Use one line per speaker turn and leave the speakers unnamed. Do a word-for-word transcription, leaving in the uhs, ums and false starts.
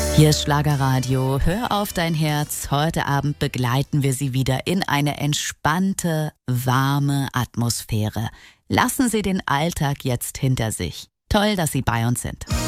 Hier ist Schlagerradio. Hör auf dein Herz. Heute Abend begleiten wir Sie wieder in eine entspannte, warme Atmosphäre. Lassen Sie den Alltag jetzt hinter sich. Toll, dass Sie bei uns sind.